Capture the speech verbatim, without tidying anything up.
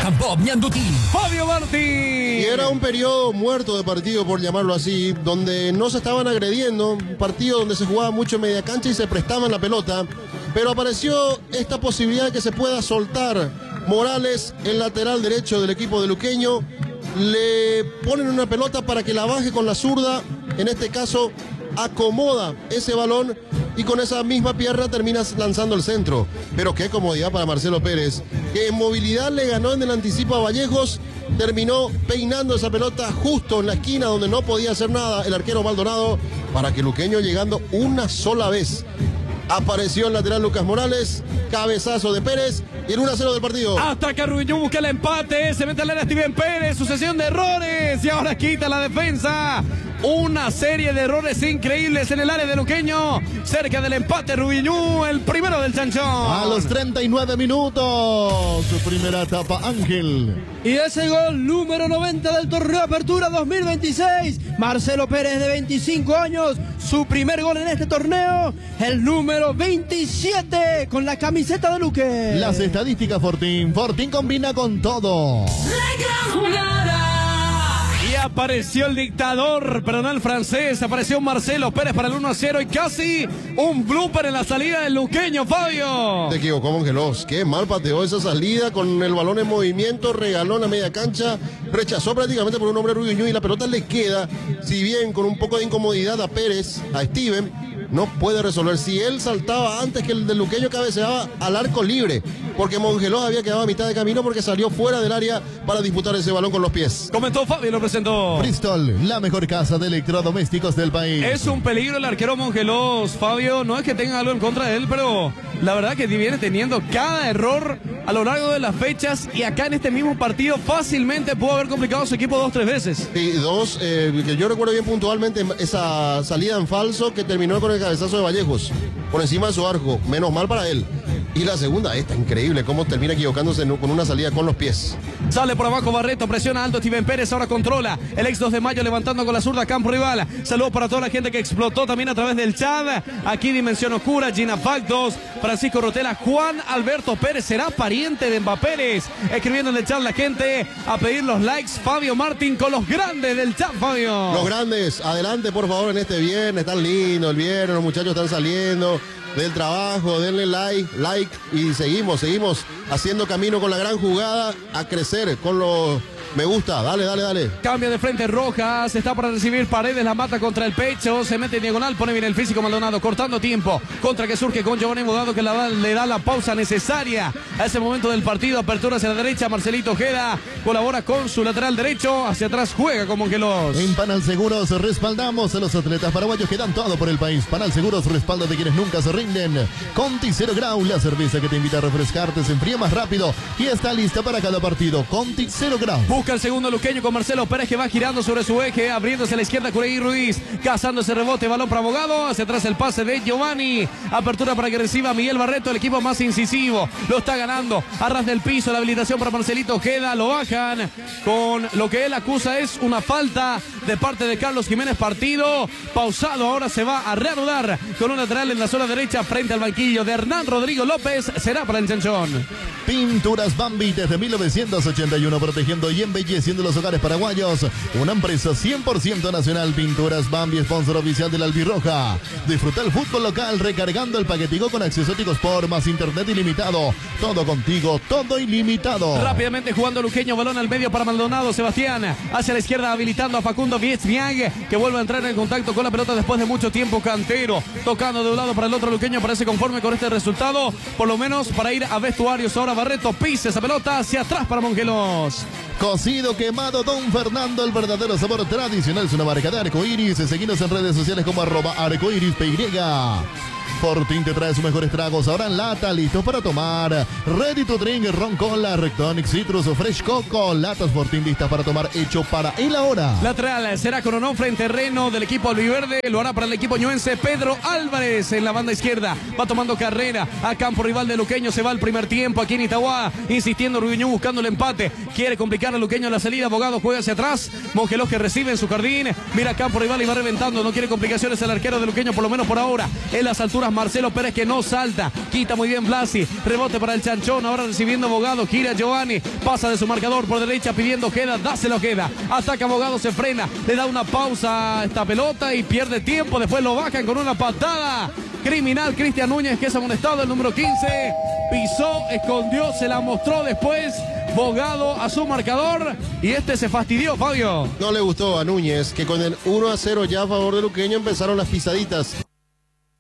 Bob Ñanduti, Fabio Martín. Y era un periodo muerto de partido, por llamarlo así, donde no se estaban agrediendo, un partido donde se jugaba mucho en media cancha y se prestaban la pelota, pero apareció esta posibilidad de que se pueda soltar Morales, el lateral derecho del equipo de Luqueño, le ponen una pelota para que la baje con la zurda, en este caso acomoda ese balón y con esa misma pierna terminas lanzando el centro. Pero qué comodidad para Marcelo Pérez, que en movilidad le ganó en el anticipo a Vallejos, terminó peinando esa pelota justo en la esquina donde no podía hacer nada el arquero Maldonado, para que Luqueño, llegando una sola vez, apareció el lateral Lucas Morales, cabezazo de Pérez y el uno a cero del partido. Hasta que Rubiñú busca el empate, se mete al área Steven Pérez, sucesión de errores y ahora quita la defensa. Una serie de errores increíbles en el área de Luqueño. Cerca del empate, Rubiñú, el primero del Chanchón. A los treinta y nueve minutos, su primera etapa, Ángel. Y ese gol número noventa del torneo Apertura dos mil veintiséis. Marcelo Pérez, de veinticinco años. Su primer gol en este torneo. El número veintisiete con la camiseta de Luque. Las estadísticas Fortín. Fortín combina con todo. Y apareció el dictador, pero no el francés. Apareció Marcelo Pérez para el uno a cero y casi un blooper en la salida del Luqueño, Fabio. Te equivocó, Mongelos. Qué mal pateó esa salida con el balón en movimiento, regaló en la media cancha, rechazó prácticamente por un hombre Rubiñú y la pelota le queda, si bien con un poco de incomodidad a Pérez, a Steven, no puede resolver. Si él saltaba antes que el del Luqueño, cabeceaba al arco libre, porque Mongelos había quedado a mitad de camino porque salió fuera del área para disputar ese balón con los pies. Comentó Fabio, lo presentó. Bristol, la mejor casa de electrodomésticos del país. Es un peligro el arquero Mongelos, Fabio. No es que tenga algo en contra de él, pero la verdad que viene teniendo cada error a lo largo de las fechas y acá en este mismo partido fácilmente pudo haber complicado a su equipo dos, tres veces. Sí, dos, eh, que yo recuerdo bien puntualmente esa salida en falso que terminó con el cabezazo de Vallejos por encima de su arco, menos mal para él. Y la segunda, esta increíble, cómo termina equivocándose con una salida con los pies. Sale por abajo Barreto, presiona alto Steven Pérez, ahora controla. El ex dos de mayo levantando con la zurda campo rival. Saludos para toda la gente que explotó también a través del chat. Aquí Dimensión Oscura, Gina Factos, Francisco Rotela, Juan Alberto Pérez, ¿será pariente de Mbappé Pérez? Escribiendo en el chat la gente a pedir los likes. Fabio Martín con los grandes del chat, Fabio. Los grandes, adelante por favor en este viernes, tan lindo el viernes, los muchachos están saliendo del trabajo, denle like, like y seguimos, seguimos haciendo camino con la gran jugada, a crecer con los me gusta, dale, dale, dale. Cambia de frente Rojas, está para recibir Paredes, la mata contra el pecho, se mete en diagonal, pone bien el físico Maldonado, cortando tiempo, contra que surge con Giovanni Mudado que la, le da la pausa necesaria a ese momento del partido, apertura hacia la derecha, Marcelito Ojeda colabora con su lateral derecho, hacia atrás juega como Mongelos. En Panal Seguros respaldamos a los atletas paraguayos que dan todo por el país. Panal Seguros respalda de quienes nunca se rinden. Conti Cero Grau, la cerveza que te invita a refrescarte, se enfría más rápido y está lista para cada partido. Conti Cero Grau. Busca el segundo Luqueño con Marcelo Pérez que va girando sobre su eje, abriéndose a la izquierda Curey Ruiz, cazando ese rebote, balón para Abogado, hacia atrás el pase de Giovanni, apertura para que reciba Miguel Barreto, el equipo más incisivo, lo está ganando, a ras del piso, la habilitación para Marcelito Ojeda, lo bajan con lo que él acusa es una falta de parte de Carlos Jiménez, partido pausado, ahora se va a reanudar con un lateral en la zona derecha frente al banquillo de Hernán Rodrigo López, será para el Chanchón. Pinturas Bambi desde mil novecientos ochenta y uno, protegiendo y embelleciendo los hogares paraguayos. Una empresa cien por ciento nacional. Pinturas Bambi, sponsor oficial de la Albirroja. Disfruta el fútbol local recargando el paquetico con accesóticos por más internet ilimitado. Todo contigo, todo ilimitado. Rápidamente jugando Luqueño, balón al medio para Maldonado, Sebastián hacia la izquierda habilitando a Facundo Viezmiag, que vuelve a entrar en contacto con la pelota después de mucho tiempo. Cantero tocando de un lado para el otro. Luqueño parece conforme con este resultado, por lo menos para ir a vestuarios. Ahora Barreto pisa esa pelota hacia atrás para Mongelos. Cocido quemado Don Fernando, el verdadero sabor tradicional, es una marca de Arcoiris. Seguinos en redes sociales como arroba arcoiris py. Fortín te trae sus mejores tragos ahora en lata, listos para tomar. Ready to drink, ron cola, Rectonic Citrus o Fresh Coco. Latas Fortín listas para tomar, hecho para el ahora. Lateral será con Onofre en terreno del equipo albiverde. Lo hará para el equipo ñuense Pedro Álvarez en la banda izquierda. Va tomando carrera a campo rival de Luqueño. Se va al primer tiempo aquí en Itagua. Insistiendo Rubiñú buscando el empate. Quiere complicar a Luqueño la salida. Abogado juega hacia atrás. Mongelos que recibe en su jardín. Mira a campo rival y va reventando. No quiere complicaciones el arquero de Luqueño, por lo menos por ahora. En las alturas atrás Marcelo Pérez que no salta. Quita muy bien Blasi. Rebote para el Chanchón. Ahora recibiendo Bogado. Gira Giovanni. Pasa de su marcador por derecha pidiendo Ojeda. Dáselo Ojeda. Ataca Bogado. Se frena. Le da una pausa a esta pelota y pierde tiempo. Después lo bajan con una patada criminal. Cristian Núñez, que es amonestado, el número quince. Pisó, escondió, se la mostró después. Bogado a su marcador y este se fastidió, Fabio. No le gustó a Núñez, que con el uno a cero ya a favor de Luqueño empezaron las pisaditas.